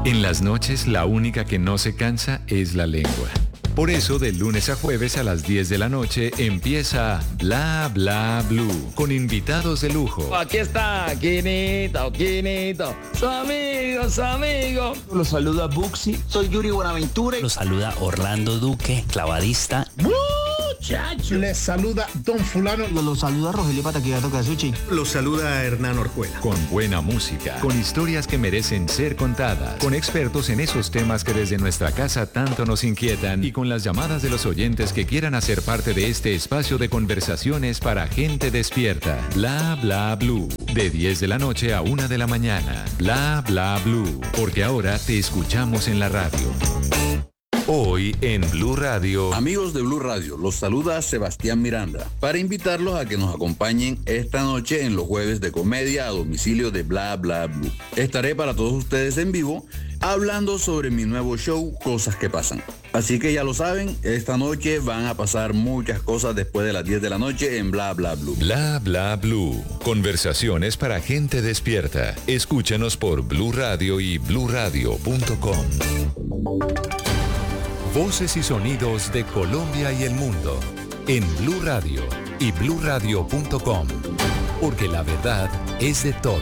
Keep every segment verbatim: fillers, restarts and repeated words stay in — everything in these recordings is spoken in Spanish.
En las noches, la única que no se cansa es la lengua. Por eso, de lunes a jueves a las diez de la noche empieza Bla Bla Blue, con invitados de lujo. Aquí está, Quinito, Quinito, su amigo, su amigo. Los saluda Buxi, soy Yuri Buenaventura. Los saluda Orlando Duque, clavadista. Muchacho. Les saluda Don Fulano. Los saluda Rogelio Pataquigato Casuchi. Los saluda Hernán Orjuela. Con buena música, con historias que merecen ser contadas, con expertos en esos temas que desde nuestra casa tanto nos inquietan y con las llamadas de los oyentes que quieran hacer parte de este espacio de conversaciones para gente despierta. Bla Bla Blue, de diez de la noche a una de la mañana. Bla Bla Blue, porque ahora te escuchamos en la radio. Hoy en Blue Radio. Amigos de Blue Radio, los saluda Sebastián Miranda para invitarlos a que nos acompañen esta noche en los jueves de comedia a domicilio de Bla Bla Blue. Estaré para todos ustedes en vivo hablando sobre mi nuevo show Cosas que Pasan. Así que ya lo saben, esta noche van a pasar muchas cosas después de las diez de la noche en Bla Bla Blue. Bla Bla Blue. Conversaciones para gente despierta. Escúchanos por Blue Radio y blue radio punto com. Voces y sonidos de Colombia y el mundo en Blue Radio y blue radio punto com, porque la verdad es de todos.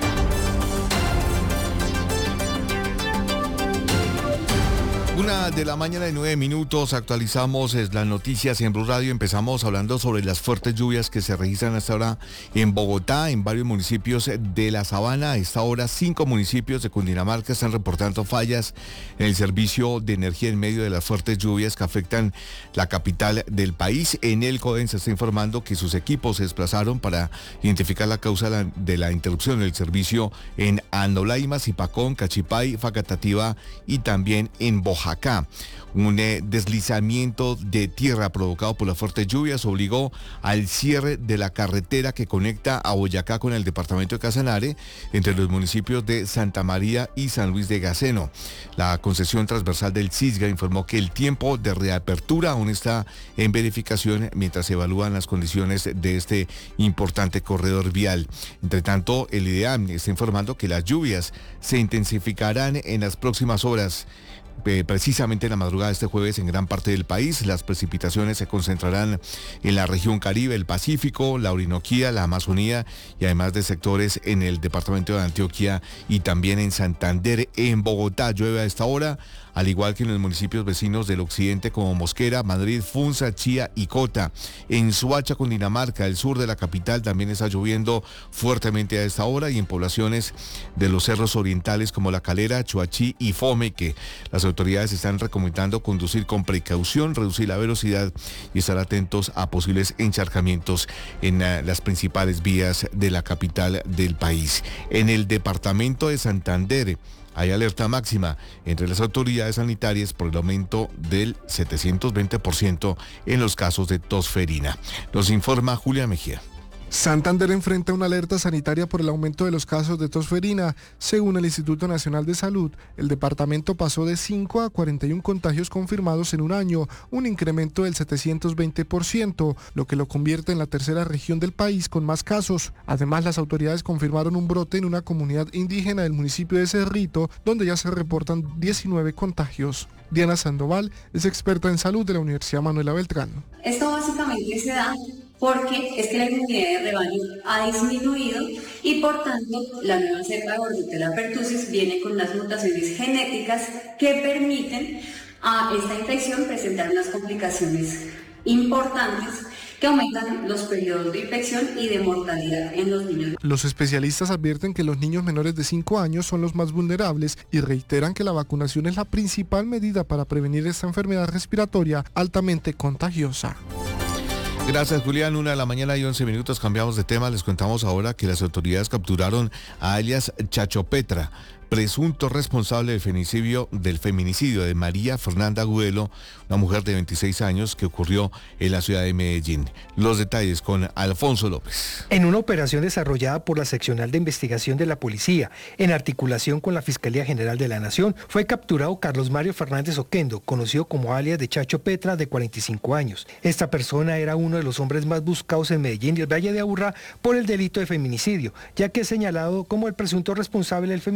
Una de la mañana de nueve minutos, actualizamos las noticias en Blue Radio. Empezamos hablando sobre las fuertes lluvias que se registran hasta ahora en Bogotá, en varios municipios de la Sabana. A esta hora, cinco municipios de Cundinamarca están reportando fallas en el servicio de energía en medio de las fuertes lluvias que afectan la capital del país. En el CODEN se está informando que sus equipos se desplazaron para identificar la causa de la, de la interrupción del servicio en Andolaima, Zipacón, Cachipay, Facatativá y también en Boyacá. Acá, un eh, deslizamiento de tierra provocado por las fuertes lluvias obligó al cierre de la carretera que conecta a Boyacá con el departamento de Casanare entre los municipios de Santa María y San Luis de Gaceno. La concesión transversal del CISGA informó que el tiempo de reapertura aún está en verificación mientras se evalúan las condiciones de este importante corredor vial. Entre tanto, el IDEAM está informando que las lluvias se intensificarán en las próximas horas. Eh, precisamente en la madrugada de este jueves en gran parte del país. Las precipitaciones se concentrarán en la región Caribe, el Pacífico, la Orinoquía, la Amazonía y además de sectores en el departamento de Antioquia y también en Santander. En Bogotá llueve a esta hora, al igual que en los municipios vecinos del occidente como Mosquera, Madrid, Funza, Chía y Cota. En Soacha, Cundinamarca, el sur de la capital, también está lloviendo fuertemente a esta hora y en poblaciones de los cerros orientales como La Calera, Chuachí y Fomeque. Las autoridades están recomendando conducir con precaución, reducir la velocidad y estar atentos a posibles encharcamientos en uh, las principales vías de la capital del país. En el departamento de Santander hay alerta máxima entre las autoridades sanitarias por el aumento del setecientos veinte por ciento en los casos de tosferina. Nos informa Julia Mejía. Santander enfrenta una alerta sanitaria por el aumento de los casos de tosferina. Según el Instituto Nacional de Salud, el departamento pasó de cinco a cuarenta y uno contagios confirmados en un año, un incremento del setecientos veinte por ciento, lo que lo convierte en la tercera región del país con más casos. Además, las autoridades confirmaron un brote en una comunidad indígena del municipio de Cerrito, donde ya se reportan diecinueve contagios. Diana Sandoval es experta en salud de la Universidad Manuela Beltrán. Esto básicamente se da porque es que la inmunidad de rebaño ha disminuido y por tanto la nueva cepa de Bordetella pertussis viene con unas mutaciones genéticas que permiten a esta infección presentar unas complicaciones importantes que aumentan los periodos de infección y de mortalidad en los niños. Los especialistas advierten que los niños menores de cinco años son los más vulnerables y reiteran que la vacunación es la principal medida para prevenir esta enfermedad respiratoria altamente contagiosa. Gracias, Julián. Una de la mañana y once minutos, cambiamos de tema. Les contamos ahora que las autoridades capturaron a alias Chacho Petra, presunto responsable del feminicidio, del feminicidio de María Fernanda Agudelo, una mujer de veintiséis años que ocurrió en la ciudad de Medellín. Los detalles con Alfonso López. En una operación desarrollada por la Seccional de Investigación de la Policía, en articulación con la Fiscalía General de la Nación, fue capturado Carlos Mario Fernández Oquendo, conocido como alias de Chacho Petra, de cuarenta y cinco años. Esta persona era uno de los hombres más buscados en Medellín y el Valle de Aburrá por el delito de feminicidio, ya que es señalado como el presunto responsable del feminicidio de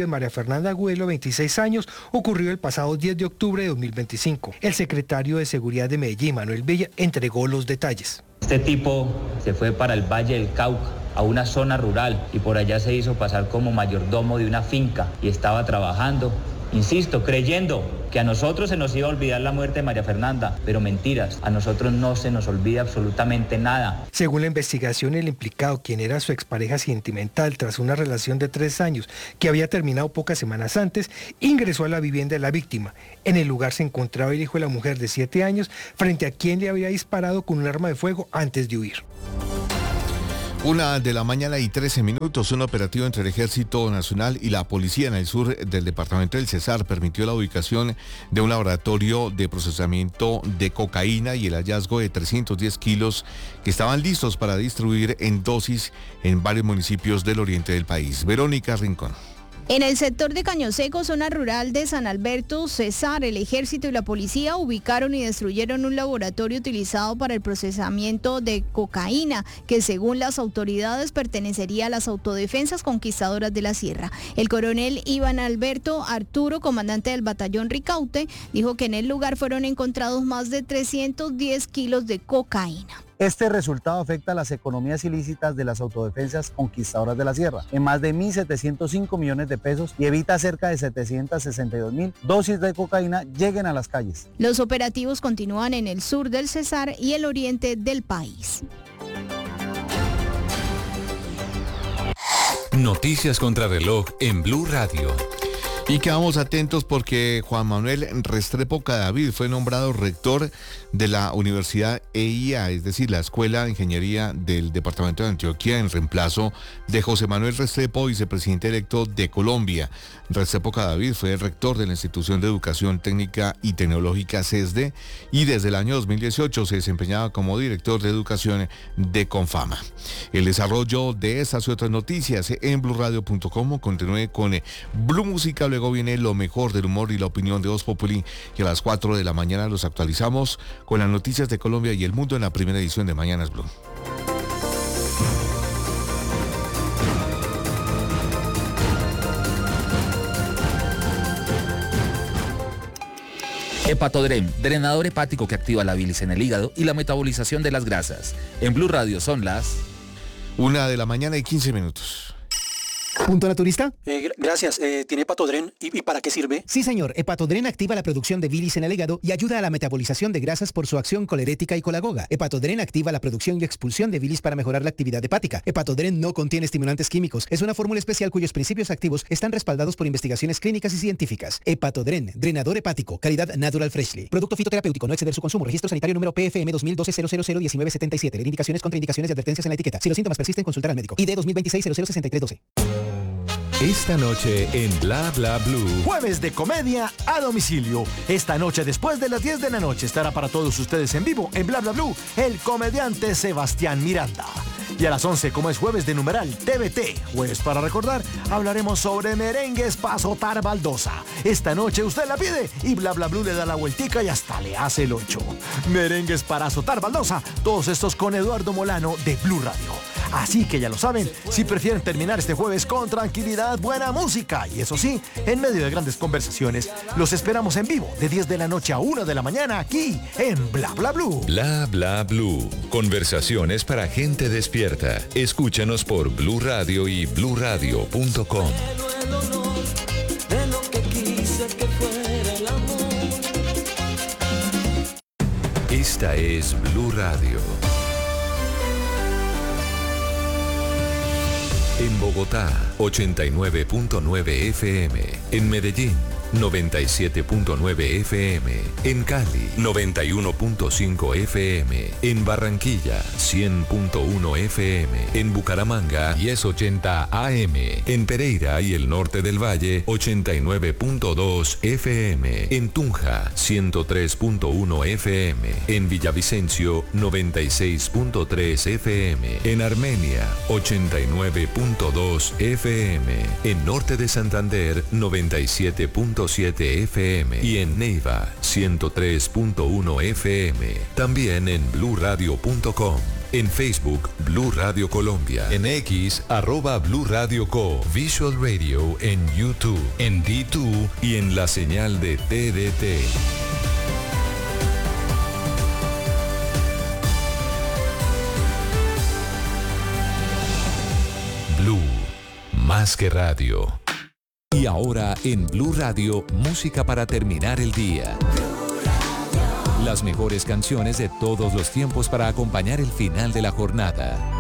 María Fernanda Agudelo, veintiséis años, ocurrió el pasado diez de octubre de dos mil veinticinco. El secretario de Seguridad de Medellín, Manuel Villa, entregó los detalles. Este tipo se fue para el Valle del Cauca, a una zona rural, y por allá se hizo pasar como mayordomo de una finca y estaba trabajando, insisto, creyendo que a nosotros se nos iba a olvidar la muerte de María Fernanda, pero mentiras, a nosotros no se nos olvida absolutamente nada. Según la investigación, el implicado, quien era su expareja sentimental tras una relación de tres años que había terminado pocas semanas antes, ingresó a la vivienda de la víctima. En el lugar se encontraba el hijo de la mujer de siete años, frente a quien le había disparado con un arma de fuego antes de huir. Una de la mañana y trece minutos, un operativo entre el Ejército Nacional y la Policía en el sur del departamento del Cesar permitió la ubicación de un laboratorio de procesamiento de cocaína y el hallazgo de trescientos diez kilos que estaban listos para distribuir en dosis en varios municipios del oriente del país. Verónica Rincón. En el sector de Caño Seco, zona rural de San Alberto, Cesar, el ejército y la policía ubicaron y destruyeron un laboratorio utilizado para el procesamiento de cocaína, que según las autoridades pertenecería a las autodefensas conquistadoras de la sierra. El coronel Iván Alberto Arturo, comandante del batallón Ricaute, dijo que en el lugar fueron encontrados más de trescientos diez kilos de cocaína. Este resultado afecta a las economías ilícitas de las autodefensas conquistadoras de la sierra en más de mil setecientos cinco millones de pesos y evita cerca de setecientos sesenta y dos mil dosis de cocaína lleguen a las calles. Los operativos continúan en el sur del Cesar y el oriente del país. Noticias contra reloj en Blue Radio. Y quedamos atentos porque Juan Manuel Restrepo Cadavid fue nombrado rector de la Universidad E I A, es decir, la Escuela de Ingeniería del Departamento de Antioquia, en reemplazo de José Manuel Restrepo, vicepresidente electo de Colombia. Restrepo Cadavid fue el rector de la Institución de Educación Técnica y Tecnológica CESDE y desde el año dos mil dieciocho se desempeñaba como director de Educación de Confama. El desarrollo de estas y otras noticias en blue radio punto com. Continúe con Blue Música. Luego viene lo mejor del humor y la opinión de Voz Populi, y a las cuatro de la mañana los actualizamos con las noticias de Colombia y el mundo en la primera edición de Mañanas Blue. Hepatodrem, drenador hepático que activa la bilis en el hígado y la metabolización de las grasas. En Blue Radio son las una de la mañana y quince minutos. ¿Punto naturista? Eh, gracias. Eh, ¿Tiene Hepatodren? ¿Y, ¿Y para qué sirve? Sí, señor. Hepatodren activa la producción de bilis en el hígado y ayuda a la metabolización de grasas por su acción colerética y colagoga. Hepatodren activa la producción y expulsión de bilis para mejorar la actividad hepática. Hepatodren no contiene estimulantes químicos. Es una fórmula especial cuyos principios activos están respaldados por investigaciones clínicas y científicas. Hepatodren, drenador hepático, calidad Natural Freshly. Producto fitoterapéutico, no exceder su consumo. Registro sanitario número P F M dos mil doce cero cero cero diecinueve setenta y siete. Leer indicaciones, contraindicaciones y advertencias en la etiqueta. Si los síntomas persisten, consultar al médico. I D dos mil veintiséis cero cero sesenta y tres doce. Esta noche en Bla Bla Blue. Jueves de comedia a domicilio. Esta noche después de las diez de la noche estará para todos ustedes en vivo en Bla Bla Blue el comediante Sebastián Miranda. Y a las once, como es jueves de numeral T V T, jueves para recordar, hablaremos sobre merengues para azotar baldosa. Esta noche usted la pide y Bla Bla Blue le da la vueltica y hasta le hace el ocho. Merengues para azotar baldosa, todos estos con Eduardo Molano de Blue Radio. Así que ya lo saben, si prefieren terminar este jueves con tranquilidad, buena música y eso sí, en medio de grandes conversaciones, los esperamos en vivo de diez de la noche a una de la mañana aquí en Bla Bla Blue. Bla Bla Blue. Conversaciones para gente despierta. Escúchanos por Blue Radio y blue radio punto com. Esta es Blue Radio. En Bogotá, ochenta y nueve punto nueve F M. En Medellín, noventa y siete punto nueve F M. En Cali, noventa y uno punto cinco F M. En Barranquilla, cien punto uno F M. En Bucaramanga, diez ochenta A M. En Pereira y el norte del Valle, ochenta y nueve punto dos F M. En Tunja, ciento tres punto uno F M. En Villavicencio, noventa y seis punto tres F M. En Armenia, ochenta y nueve punto dos F M. En norte de Santander, noventa y siete punto siete F M. Y en Neiva, ciento tres punto uno F M. También en blue radio punto com. En Facebook, Blue Radio Colombia. En X, arroba Blue Radio Co. Visual Radio en YouTube, en D dos y en la señal de T D T. Blue, más que radio. Y ahora en Blue Radio, música para terminar el día. Las mejores canciones de todos los tiempos para acompañar el final de la jornada.